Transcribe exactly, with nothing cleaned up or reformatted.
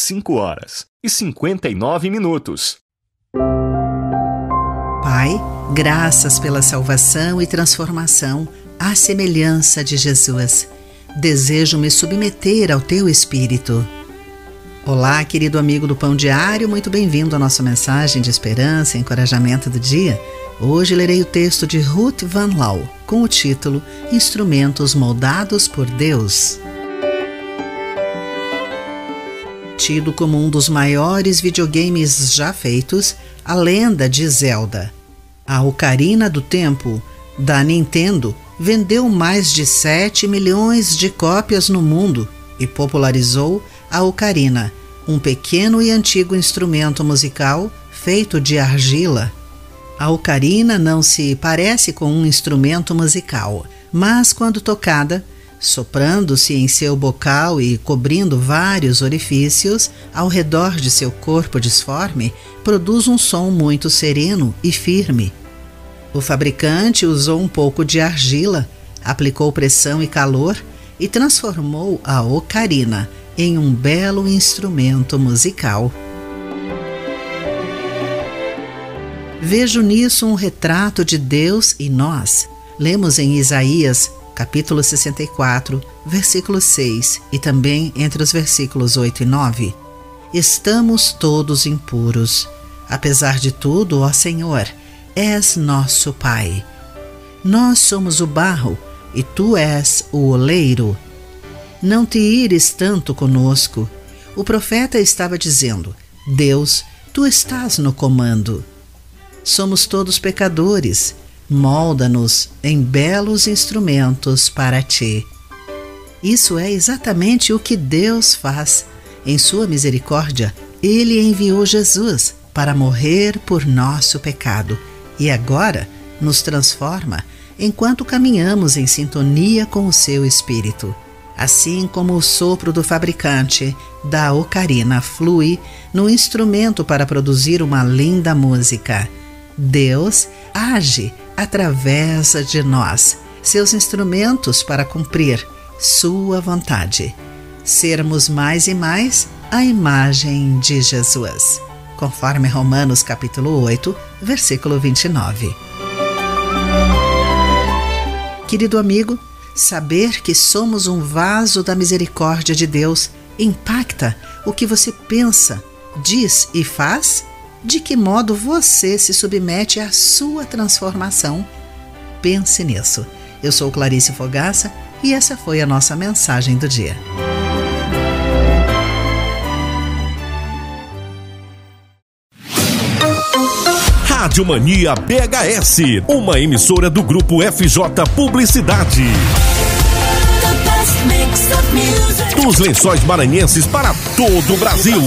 cinco horas e cinquenta e nove minutos. Pai, graças pela salvação e transformação à semelhança de Jesus. Desejo me submeter ao Teu Espírito. Olá, querido amigo do Pão Diário, muito bem-vindo à nossa mensagem de esperança e encorajamento do dia. Hoje lerei o texto de Ruth Van Lau, com o título Instrumentos Moldados por Deus. Tido como um dos maiores videogames já feitos, a lenda de Zelda. A Ocarina do Tempo, da Nintendo, vendeu mais de sete milhões de cópias no mundo e popularizou a ocarina, um pequeno e antigo instrumento musical feito de argila. A ocarina não se parece com um instrumento musical, mas quando tocada, soprando-se em seu bocal e cobrindo vários orifícios ao redor de seu corpo disforme, produz um som muito sereno e firme. O fabricante usou um pouco de argila, aplicou pressão e calor e transformou a ocarina em um belo instrumento musical. Vejo nisso um retrato de Deus e nós. Lemos em Isaías, capítulo sessenta e quatro, versículo seis, e também entre os versículos oito e nove. Estamos todos impuros. Apesar de tudo, ó Senhor, és nosso Pai. Nós somos o barro, e Tu és o oleiro. Não te ires tanto conosco. O profeta estava dizendo: Deus, Tu estás no comando. Somos todos pecadores. Molda-nos em belos instrumentos para Ti. Isso é exatamente o que Deus faz. Em sua misericórdia, Ele enviou Jesus para morrer por nosso pecado e agora nos transforma enquanto caminhamos em sintonia com o Seu Espírito. Assim como o sopro do fabricante da ocarina flui no instrumento para produzir uma linda música, Deus age através de nós, seus instrumentos para cumprir sua vontade. Sermos mais e mais a imagem de Jesus, conforme Romanos capítulo oito, versículo vinte e nove. Querido amigo, saber que somos um vaso da misericórdia de Deus impacta o que você pensa, diz e faz? De que modo você se submete à sua transformação? Pense nisso. Eu sou Clarice Fogaça e essa foi a nossa mensagem do dia. Rádio Mania B H S, uma emissora do Grupo F J Publicidade. Dos Lençóis Maranhenses para todo o Brasil.